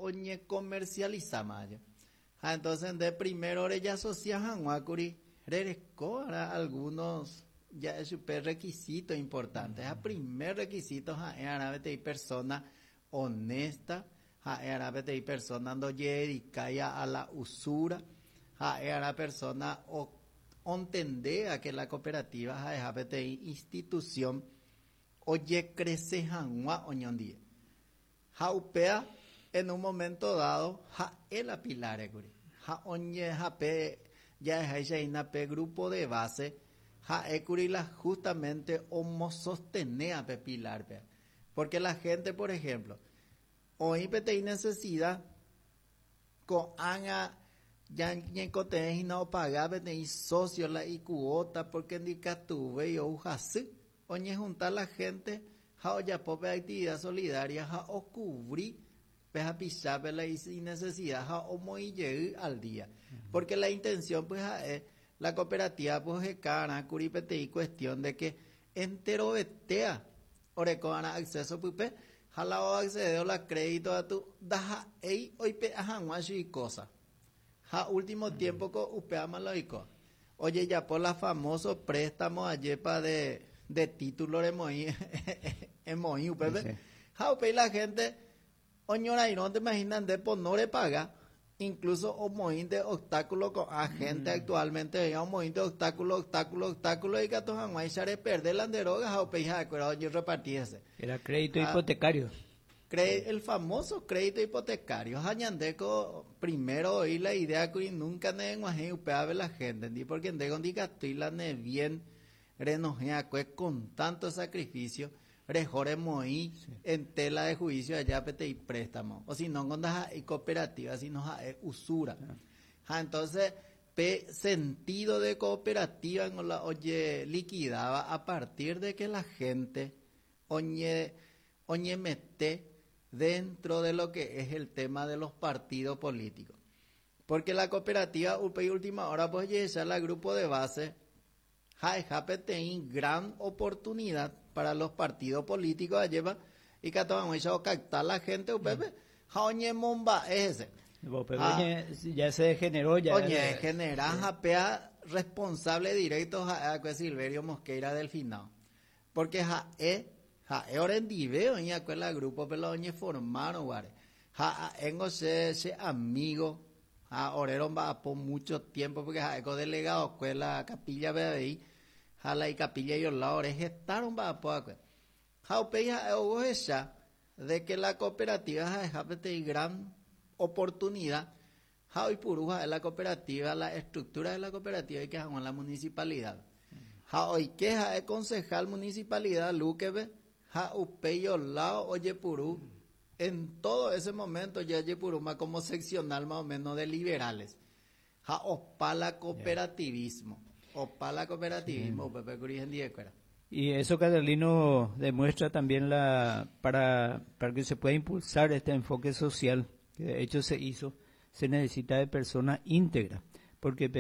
oñe comercializa maya. Entonces de primero ya asociaban Huacuri, reresco ahora algunos ya es super requisito importante. El primer requisito es de persona honesta, es persona no dedicada a la usura, es persona o entender a que la cooperativa es institución oye crece hanwa oñondie. Upea en un momento dado el apilar oñe ya es pe grupo de base la justamente homo sostener a pilar porque la gente, por ejemplo, hoy hay necesidad con anga ya en no pagar socio la y cuota porque indica tuve y ujasí oye juntar la gente ya pobre actividad solidaria o cubrir peja pisar la y necesidad o muy al día porque la intención pues es la cooperativa pues cara curipete y cuestión de que entero vetea orecona acceso pupe jalao acceder la crédito a tu daja ei hoy pe y cosa último tiempo co upeama loico oye ya por la famoso préstamo ayepa de título de moi en moi upepe upe la gente oñora y no te imaginan de por no le paga incluso un moín de obstáculo con a gente actualmente un moín de obstáculo y que todos han hecho perder las drogas o peja de yo repartirse era crédito hipotecario el famoso crédito hipotecario Jañandeco primero oí la idea que nunca ne guaje upeave la gente ni porque en degon diga estoy la ne bien renojea con tanto sacrificio rejore moí en tela de juicio allá pete y préstamo o si no con y cooperativa si no es usura entonces sentido de cooperativa en la oye liquidaba a partir de que la gente oñe mete dentro de lo que es el tema de los partidos políticos porque la cooperativa UPI última hora pues ya la grupo de base gran oportunidad para los partidos políticos lleva y que toman hecho captar la gente upepe oñe momba ese ya se degeneró ya oñe genera japea responsable directo a Silverio Mosqueira del final porque ahora en diveo oñe la grupo pero oñe formaron guare engo ese amigo orero va por mucho tiempo porque eco delegado escuela capilla BBI jala y capilla y los laores gestaron va por jaupeya esa de que la cooperativa es gran oportunidad jau y puruja es la cooperativa la estructura de la cooperativa y que en la municipalidad hoy que es concejal municipalidad luquebe jaupeyo lao oye purú en todo ese momento ya Yepuruma como seccional más o menos de liberales. Opala cooperativismo. Opala cooperativismo, Pepe Curí en Diecuera. Y eso, Catalino, demuestra también para que se pueda impulsar este enfoque social, que de hecho se hizo, se necesita de personas íntegras, porque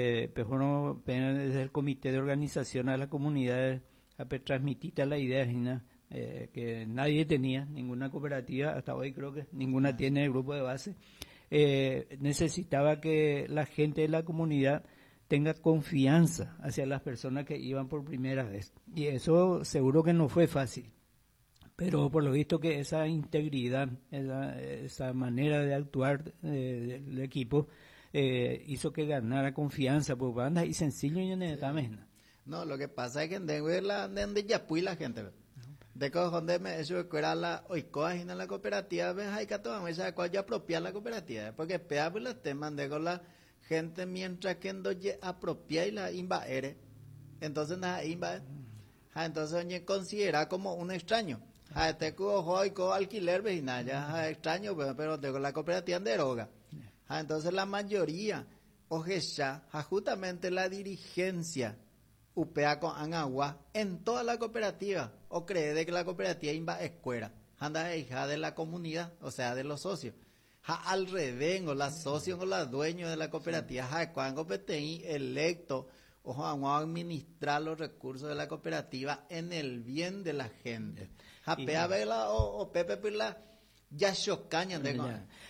desde el comité de organización a la comunidad a transmitir la idea, que nadie tenía, ninguna cooperativa, hasta hoy creo que ninguna tiene el grupo de base, necesitaba que la gente de la comunidad tenga confianza hacia las personas que iban por primera vez. Y eso seguro que no fue fácil, pero por lo visto que esa integridad, esa manera de actuar del equipo, hizo que ganara confianza, pues banda y sencillo y no, lo que pasa es que en donde ya fui la gente, de donde me eso que era la oicoa en la cooperativa ves hay que tomar esa cosa ya apropiar la cooperativa porque pea pues los temas de con la gente mientras que no apropia y la invaere entonces nada invaere entonces oye considera como un extraño este ojo alquiler vecinal ya extraño pero de con la cooperativa de droga entonces la mayoría oje ya justamente la dirigencia upea con agua en toda la cooperativa o cree de que la cooperativa inva escuela anda hija de la comunidad o sea de los socios al revés o las socios o los dueños de la cooperativa cuando petei electo o vamos a administrar los recursos de la cooperativa en el bien de la gente japea vela o pepe pila ya chocaña de